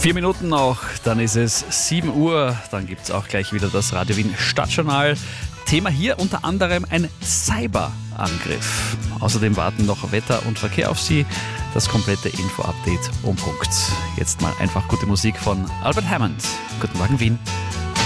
4 Minuten noch, dann ist es 7 Uhr. Dann gibt es auch gleich wieder das Radio Wien Stadtjournal. Thema hier unter anderem ein Cyberangriff. Außerdem warten noch Wetter und Verkehr auf Sie. Das komplette Info-Update um Punkt. Jetzt mal einfach gute Musik von Albert Hammond. Guten Morgen, Wien.